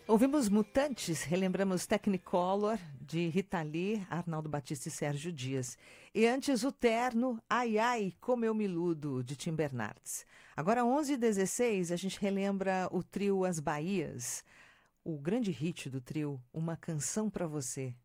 Ouvimos Mutantes, relembramos Technicolor, de Rita Lee, Arnaldo Batista e Sérgio Dias. E antes o Terno, Ai Ai, Como Eu Me Iludo, de Tim Bernardes. Agora, 11h16, a gente relembra o trio As Bahias, o grande hit do trio, Uma Canção Pra Você.